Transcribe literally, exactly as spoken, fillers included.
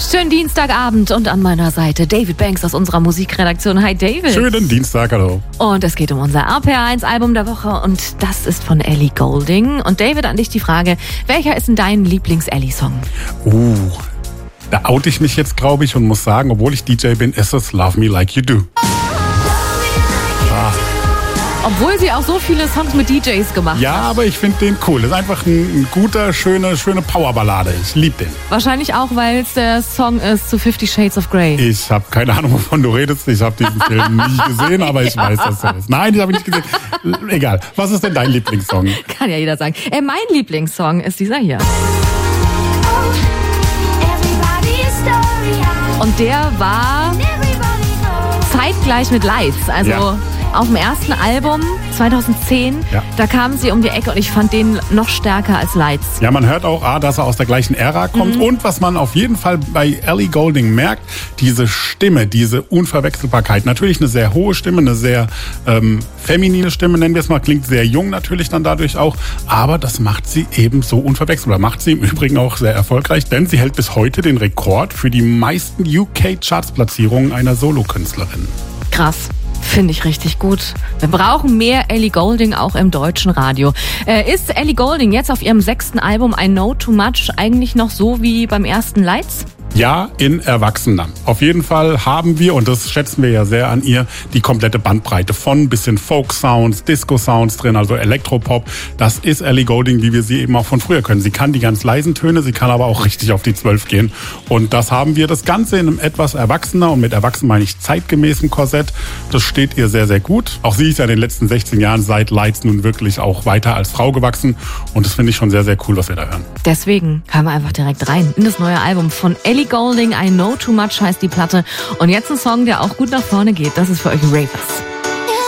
Schönen Dienstagabend und an meiner Seite David Banks aus unserer Musikredaktion. Hi David. Schönen Dienstag, hallo. Und es geht um unser R P R eins Album der Woche und das ist von Ellie Goulding. Und David, an dich die Frage, welcher ist denn dein Lieblings-Ellie-Song? Uh, da oute ich mich jetzt, glaube ich, und muss sagen, obwohl ich D J bin, ist es Love Me Like You Do. Ah. Obwohl sie auch so viele Songs mit D Js gemacht hat. Ja, aber ich finde den cool. Das ist einfach ein, ein guter, schöne, schöne Powerballade. Ich liebe den. Wahrscheinlich auch, weil es der Song ist zu Fifty Shades of Grey. Ich habe keine Ahnung, wovon du redest. Ich habe diesen Film nicht gesehen, aber ich ja. weiß, dass er ist. Nein, ich habe ihn nicht gesehen. Egal. Was ist denn dein Lieblingssong? Kann ja jeder sagen. Äh, mein Lieblingssong ist dieser hier. Und der war zeitgleich mit Lights. Also ja. auf dem ersten Album zweitausendzehn, ja. da kamen sie um die Ecke und ich fand den noch stärker als Lights. Ja, man hört auch, ah, dass er aus der gleichen Ära kommt. Mhm. Und was man auf jeden Fall bei Ellie Goulding merkt, diese Stimme, diese Unverwechselbarkeit. Natürlich eine sehr hohe Stimme, eine sehr ähm, feminine Stimme, nennen wir es mal. Klingt sehr jung natürlich dann dadurch auch. Aber das macht sie eben so unverwechselbar. Macht sie im Übrigen auch sehr erfolgreich, denn sie hält bis heute den Rekord für die meisten U K-Charts-Platzierungen einer Solokünstlerin. Krass. Finde ich richtig gut. Wir brauchen mehr Ellie Goulding auch im deutschen Radio. Äh, ist Ellie Goulding jetzt auf ihrem sechsten Album I Know Too Much eigentlich noch so wie beim ersten Lights? Ja, in Erwachsener. Auf jeden Fall haben wir, und das schätzen wir ja sehr an ihr, die komplette Bandbreite von bisschen Folk-Sounds, Disco-Sounds drin, also Elektropop. Das ist Ellie Goulding, wie wir sie eben auch von früher können. Sie kann die ganz leisen Töne, sie kann aber auch richtig auf die zwölf gehen. Und das haben wir, das Ganze in einem etwas erwachsener, und mit erwachsen meine ich zeitgemäßen Korsett. Das steht ihr sehr, sehr gut. Auch sie ist ja in den letzten sechzehn Jahren seit Lights nun wirklich auch weiter als Frau gewachsen. Und das finde ich schon sehr, sehr cool, was wir da hören. Deswegen hören wir einfach direkt rein in das neue Album von Ellie Goulding. I Know Too Much heißt die Platte. Und jetzt ein Song, der auch gut nach vorne geht. Das ist für euch Ravers.